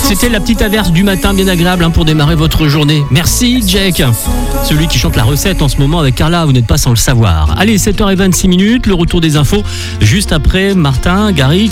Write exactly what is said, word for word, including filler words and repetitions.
C'était la petite averse du matin bien agréable hein, pour démarrer votre journée. Merci Jack, celui qui chante la recette en ce moment avec Carla, vous n'êtes pas sans le savoir. Allez, sept heures vingt-six minutes, le retour des infos juste après Martin Garrix